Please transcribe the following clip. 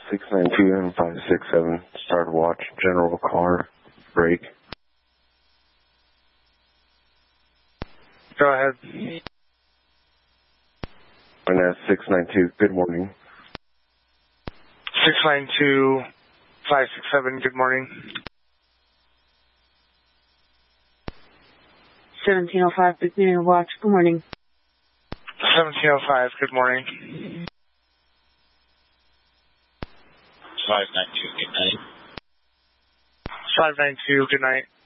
692 and 567, start watch, general car, break. Go ahead. And 692, good morning. 692, 567, good morning. 1705, beginning of watch, good morning. 1705, good morning. 592, good night. 592, good night.